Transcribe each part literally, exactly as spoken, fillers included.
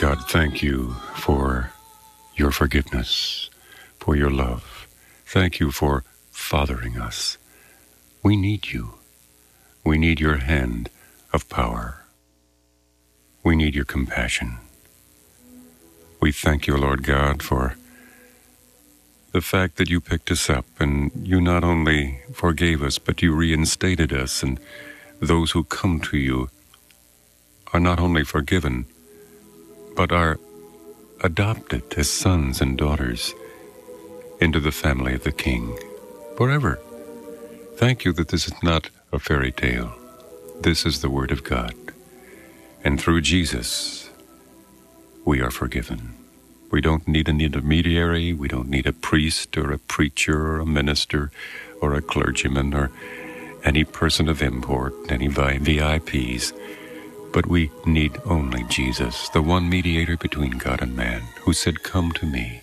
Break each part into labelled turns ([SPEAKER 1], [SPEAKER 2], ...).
[SPEAKER 1] God, thank you for your forgiveness, for your love. Thank you for fathering us. We need you. We need your hand of power. We need your compassion. We thank you, Lord God, for the fact that you picked us up and you not only forgave us, but you reinstated us, and those who come to you are not only forgiven, but are adopted as sons and daughters into the family of the King forever. Thank you that this is not a fairy tale. This is the Word of God. And through Jesus, we are forgiven. We don't need an intermediary. We don't need a priest or a preacher or a minister or a clergyman or any person of import, any V I Ps. But we need only Jesus, the one mediator between God and man, who said, "Come to me."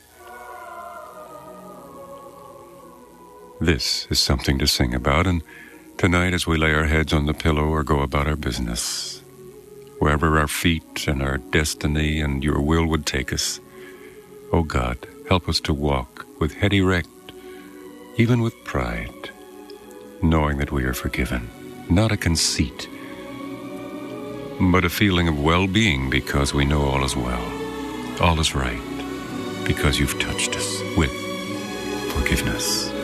[SPEAKER 1] This is something to sing about, and tonight as we lay our heads on the pillow or go about our business, wherever our feet and our destiny and your will would take us, oh God, help us to walk with head erect, even with pride, knowing that we are forgiven, not a conceit, but a feeling of well-being because we know all is well, all is right, because you've touched us with forgiveness.